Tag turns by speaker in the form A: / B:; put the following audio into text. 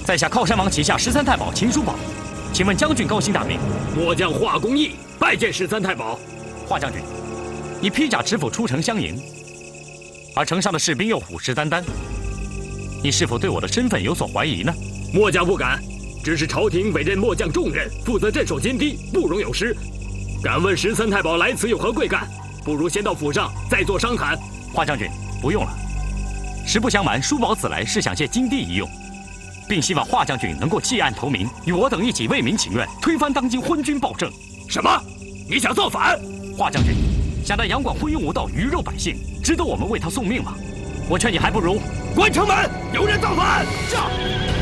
A: 在下靠山王旗下13太保秦叔宝，请问将军高姓大名？
B: 末将华公义拜见13太保。
A: 华将军，你披甲执斧出城相迎，而城上的士兵又虎视眈眈，你是否对我的身份有所怀疑呢？
B: 末将不敢，只是朝廷委任末将重任，负责镇守金堤，不容有失。敢问13太保来此有何贵干？不如先到府上再做商谈。
A: 华将军，不用了。实不相瞒，叔宝此来是想借金堤一用，并希望华将军能够弃暗投明，与我等一起为民请愿，推翻当今昏君暴政。
B: 什么？你想造反？
A: 华将军想让杨广昏庸无道，鱼肉百姓，值得我们为他送命吗？我劝你还不如
B: 关城门，有人造反！
A: 是。